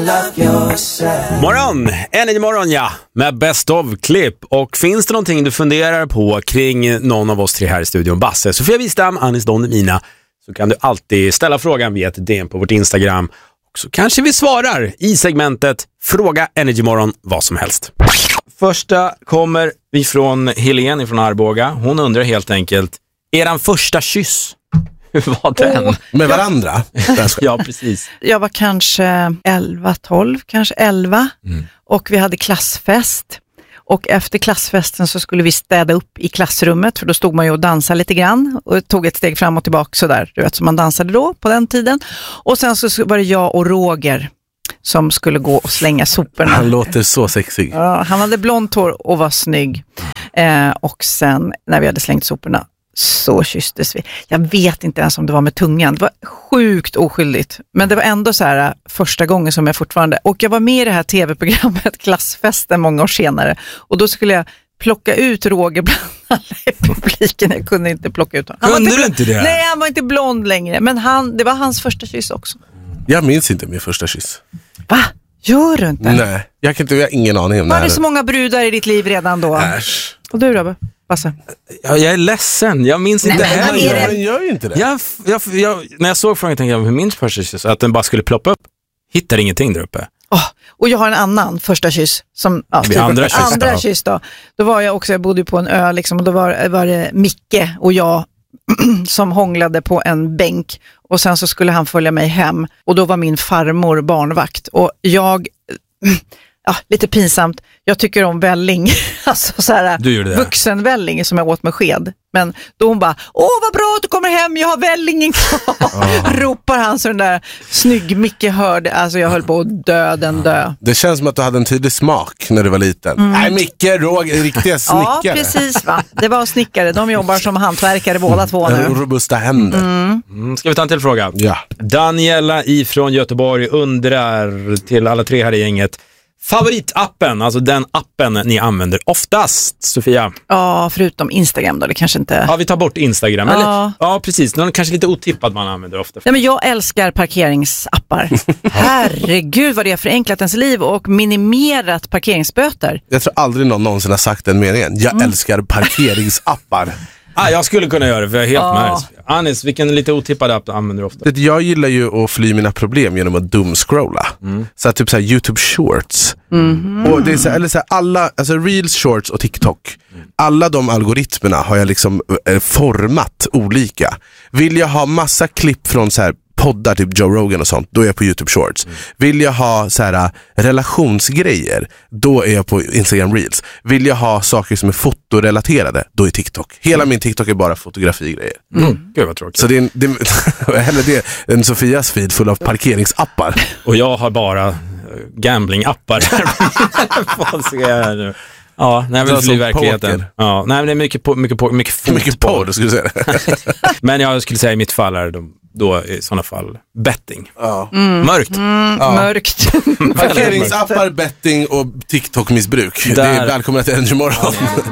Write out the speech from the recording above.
Morgon, Energy Morgon, ja, med Best of-klipp. Och finns det någonting du funderar på kring någon av oss tre här i studion, Basse, Sofia Wistam, Anis Don Emina, så kan du alltid ställa frågan via ett DM på vårt Instagram. Och så kanske vi svarar i segmentet Fråga Energy Morgon vad som helst. Första kommer vi från Helene från Arboga. Hon undrar helt enkelt, eran första kyss, hur var den? Med varandra? Ja, precis. Jag var kanske 11-12, kanske 11. Och vi hade klassfest. Och efter klassfesten så skulle vi städa upp i klassrummet. För då stod man ju och dansade lite grann. Och tog ett steg fram och tillbaka sådär. Du vet, som man dansade då på den tiden. Och sen så var det jag och Roger som skulle gå och slänga soporna. Han låter så sexig. Ja, han hade blont hår och var snygg. Och sen när vi hade slängt soporna så kysstes vi. Jag vet inte ens om det var med tungan. Det var sjukt oskyldigt. Men det var ändå så här första gången som jag fortfarande... Och jag var med i det här tv-programmet Klassfesten många år senare. Och då skulle jag plocka ut Roger bland alla i publiken. Jag kunde inte plocka ut honom. Kunde du inte det? Nej, han var inte blond längre. Men det var hans första kyss också. Jag minns inte min första kyss. Va? Gör du inte? Nej, jag har ingen aning om det. Var det så många brudar i ditt liv redan då? Äsch. Och du då, Basse? Ja, jag är ledsen, jag minns inte heller. Men gör ju inte det. När jag såg frågan tänkte jag, hur min första kyss, att den bara skulle ploppa upp. Hittar ingenting där uppe. Och jag har en annan första kyss som andra kyss då. Då var jag bodde på en ö liksom, och då var det Micke och jag som hånglade på en bänk, och sen så skulle han följa mig hem, och då var min farmor barnvakt, och jag lite pinsamt, jag tycker om välling alltså såhär vuxenvälling som jag åt med sked, men då hon bara, vad bra att du kommer hem, jag har vällingen kvar. Ropar han, så den där snygg Micke hörde, alltså jag höll på att dö. Det känns som att du hade en tydlig smak när du var liten. Nej, Micke, Roger, riktiga snickare. Ja, precis va, det var snickare, de jobbar som hantverkare båda två nu. Robusta händer. Ska vi ta en till fråga? Ja. Daniela ifrån Göteborg undrar till alla tre här i gänget, favoritappen, alltså den appen ni använder oftast, Sofia? Ja, förutom Instagram då, det kanske inte... Ja, vi tar bort Instagram. Ja. Eller, ja, precis. Den är kanske lite otippad man använder ofta. Nej, men jag älskar parkeringsappar. Herregud vad det är förenklat ens liv och minimerat parkeringsböter. Jag tror aldrig någon någonsin har sagt den meningen. Jag älskar parkeringsappar. Jag skulle kunna göra det, för jag är helt med. Anis, vilken lite otippad app använder du ofta? Jag gillar ju att fly mina problem genom att dumscrolla. Så typ så här YouTube Shorts. Och det är så här, eller så här, alla, alltså Reels, Shorts och TikTok. Alla de algoritmerna har jag liksom format olika. Vill jag ha massa klipp från så här poddar, typ Joe Rogan och sånt, då är jag på YouTube Shorts. Vill jag ha så här relationsgrejer, då är jag på Instagram Reels. Vill jag ha saker som är fotorelaterade, då är TikTok. Hela min TikTok är bara fotografigrejer. Gud vad tråkigt. Så det är hellre en Sofias feed full av parkeringsappar. Och jag har bara gamblingappar. Ja, nej, men det blir verkligheten. Ja, nej, men det är mycket porr, skulle jag säga. Men jag skulle säga i mitt fall är då i sådana fall betting. Mörkt. Mörkt. Parkeringsappar, betting och TikTok-missbruk. Det är välkomna till Energy Morgon.